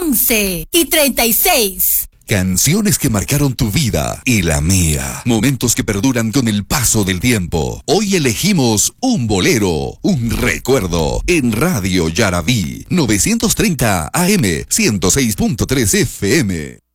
11:36. Canciones que marcaron tu vida y la mía. Momentos que perduran con el paso del tiempo. Hoy elegimos un bolero, un recuerdo, en Radio Yarabí, 930 AM, 106.3 FM.